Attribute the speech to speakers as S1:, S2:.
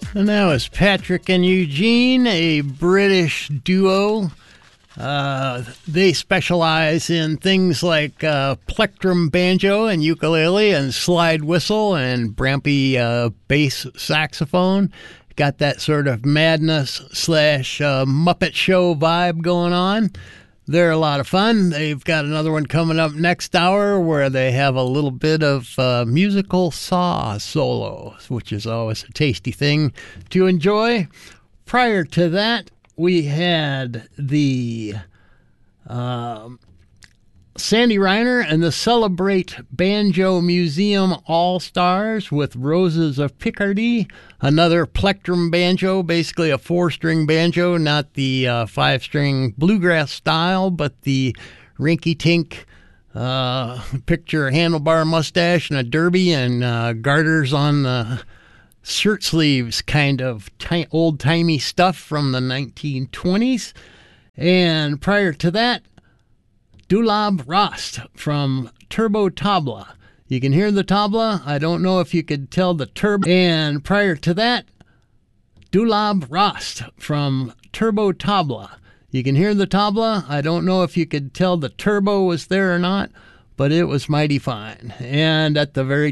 S1: And that was Patrick and Eugene, a British duo. They specialize in things like plectrum banjo and ukulele and slide whistle and brampy bass saxophone. Got that sort of madness / Muppet Show vibe going on. They're a lot of fun. They've got another one coming up next hour where they have a little bit of musical saw solo, which is always a tasty thing to enjoy. Prior to that, we had the Sandy Reiner and the Celebrate Banjo Museum All-Stars with Roses of Picardy, another plectrum banjo, basically a 4-string banjo, not the 5-string bluegrass style, but the rinky-tink picture a handlebar mustache and a derby and garters on the shirt sleeves, kind of old-timey stuff from the 1920s. And prior to that, Dulab Rast from Turbo Tabla. You can hear the tabla. I don't know if you could tell the turbo. And prior to that, Dulab Rast from Turbo Tabla. You can hear the tabla. I don't know if you could tell the turbo was there or not, but it was mighty fine. And at the very